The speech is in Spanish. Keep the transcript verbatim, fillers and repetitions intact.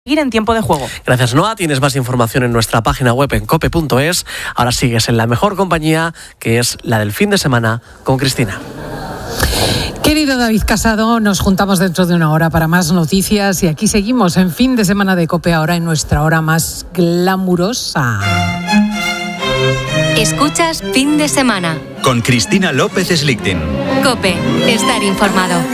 Ir en tiempo de juego. Gracias, Noa. Tienes más información en nuestra página web en cope punto es. Ahora sigues en la mejor compañía, que es la del fin de semana con Cristina. Querido David Casado, nos juntamos dentro de una hora para más noticias y aquí seguimos en fin de semana de COPE, ahora en nuestra hora más glamurosa. Escuchas Fin de Semana con Cristina López Slichting. COPE, estar informado.